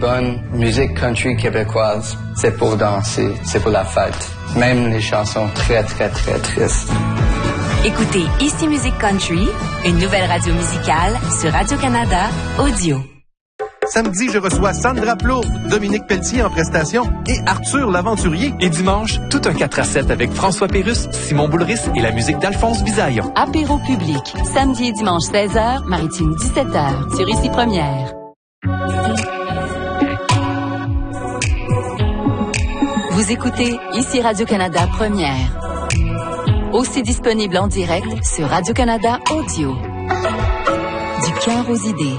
bonne musique country québécoise, c'est pour danser, c'est pour la fête. Même les chansons très, très, très tristes. Écoutez Ici Musique Country, une nouvelle radio musicale sur Radio-Canada Audio. Samedi, je reçois Sandra Plot, Dominique Pelletier en prestation et Arthur l'Aventurier. Et dimanche, tout un 4-7 avec François Pérusse, Simon Boulris et la musique d'Alphonse Bisaillon. Apéro public, samedi et dimanche 16h, Maritime 17h, sur Ici Première. Vous écoutez Ici Radio-Canada Première. Aussi disponible en direct sur Radio-Canada Audio. Du cœur aux idées.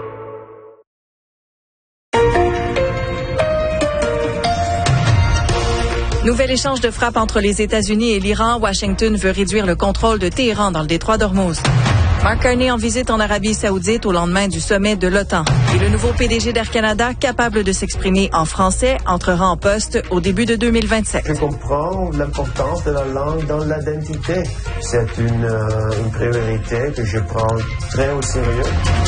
Nouvel échange de frappes entre les États-Unis et l'Iran. Washington veut réduire le contrôle de Téhéran dans le détroit d'Ormuz. Mark Carney en visite en Arabie Saoudite au lendemain du sommet de l'OTAN. Et le nouveau PDG d'Air Canada, capable de s'exprimer en français, entrera en poste au début de 2027. Je comprends l'importance de la langue dans l'identité. C'est une priorité que je prends très au sérieux.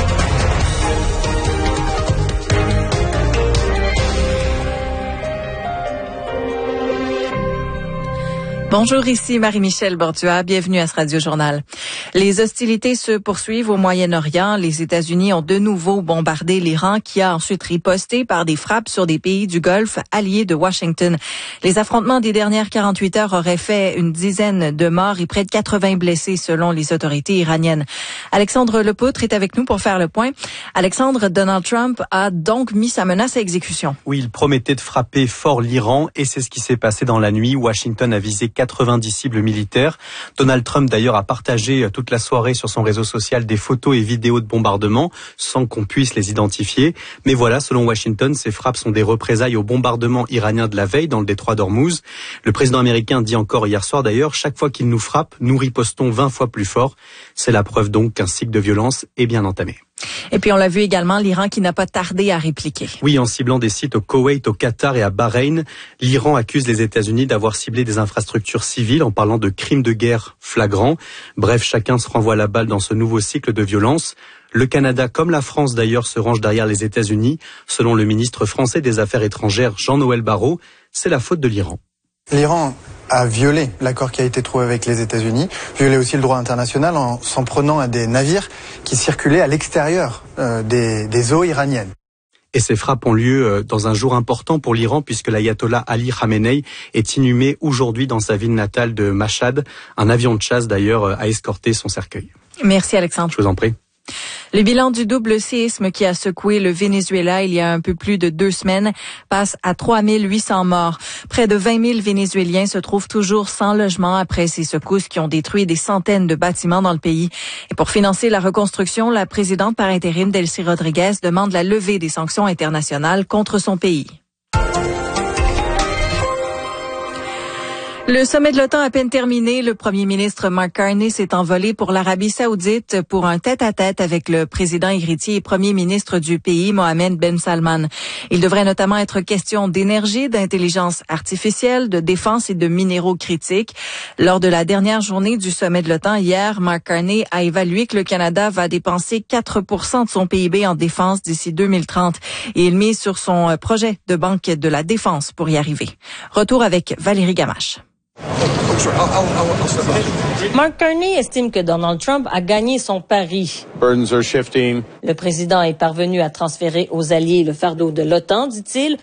Bonjour, ici Marie-Michel Bordua. Bienvenue à ce Radio-Journal. Les hostilités se poursuivent au Moyen-Orient. Les États-Unis ont de nouveau bombardé l'Iran qui a ensuite riposté par des frappes sur des pays du Golfe alliés de Washington. Les affrontements des dernières 48 heures auraient fait une dizaine de morts et près de 80 blessés selon les autorités iraniennes. Alexandre Lepoutre est avec nous pour faire le point. Alexandre, Donald Trump a donc mis sa menace à exécution. Oui, il promettait de frapper fort l'Iran et c'est ce qui s'est passé dans la nuit. Washington a visé 90 cibles militaires. Donald Trump d'ailleurs a partagé toute la soirée sur son réseau social des photos et vidéos de bombardements sans qu'on puisse les identifier. Mais voilà, selon Washington, ces frappes sont des représailles au bombardement iranien de la veille dans le détroit d'Ormuz. Le président américain dit encore hier soir d'ailleurs, chaque fois qu'il nous frappe, nous ripostons 20 fois plus fort. C'est la preuve donc qu'un cycle de violence est bien entamé. Et puis on l'a vu également, l'Iran qui n'a pas tardé à répliquer. Oui, en ciblant des sites au Koweït, au Qatar et à Bahreïn, l'Iran accuse les États-Unis d'avoir ciblé des infrastructures civiles en parlant de crimes de guerre flagrants. Bref, chacun se renvoie la balle dans ce nouveau cycle de violence. Le Canada, comme la France d'ailleurs, se range derrière les États-Unis. Selon le ministre français des Affaires étrangères, Jean-Noël Barrot, c'est la faute de l'Iran. L'Iran a violé l'accord qui a été trouvé avec les États-Unis, violé aussi le droit international en s'en prenant à des navires qui circulaient à l'extérieur des eaux iraniennes. Et ces frappes ont lieu dans un jour important pour l'Iran puisque l'ayatollah Ali Khamenei est inhumé aujourd'hui dans sa ville natale de Mashhad. Un avion de chasse d'ailleurs a escorté son cercueil. Merci Alexandre. Je vous en prie. Le bilan du double séisme qui a secoué le Venezuela il y a un peu plus de 2 semaines passe à 3800 morts. Près de 20 000 Vénézuéliens se trouvent toujours sans logement après ces secousses qui ont détruit des centaines de bâtiments dans le pays. Et pour financer la reconstruction, la présidente par intérim Delcy Rodriguez demande la levée des sanctions internationales contre son pays. Le sommet de l'OTAN à peine terminé, le premier ministre Mark Carney s'est envolé pour l'Arabie Saoudite pour un tête-à-tête avec le président héritier et premier ministre du pays, Mohammed Ben Salman. Il devrait notamment être question d'énergie, d'intelligence artificielle, de défense et de minéraux critiques. Lors de la dernière journée du sommet de l'OTAN hier, Mark Carney a évalué que le Canada va dépenser 4% de son PIB en défense d'ici 2030 et il mise sur son projet de banque de la défense pour y arriver. Retour avec Valérie Gamache. Mark Carney estime que Donald Trump a gagné son pari. Le président est parvenu à transférer aux alliés le fardeau de l'OTAN, dit-il,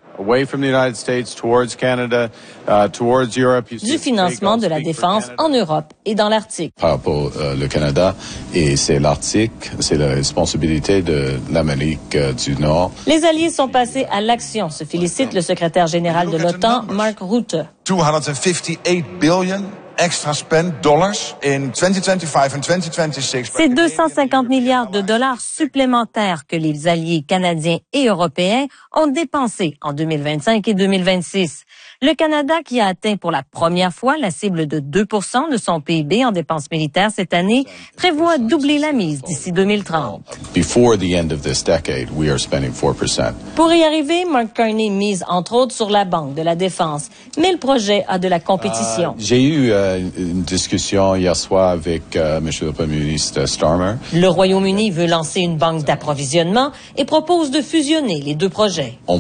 du financement de la défense en Europe et dans l'Arctique. Par rapport au Canada, et c'est l'Arctique, c'est la responsabilité de l'Amérique du Nord. Les alliés sont passés à l'action, se félicite le secrétaire général de l'OTAN, Mark Rutte. 258 billion extra spent dollars in 2025 and 2026. C'est 250 milliards de dollars supplémentaires que les alliés canadiens et européens ont dépensés en 2025 et 2026. Le Canada, qui a atteint pour la première fois la cible de 2% de son PIB en dépenses militaires cette année, prévoit doubler la mise d'ici 2030. Before the end of this decade, we are spending 4%. Pour y arriver, Mark Carney mise entre autres sur la Banque de la Défense, mais le projet a de la compétition. J'ai eu une discussion hier soir avec Monsieur le Premier ministre Starmer. Le Royaume-Uni veut lancer une banque d'approvisionnement et propose de fusionner les deux projets.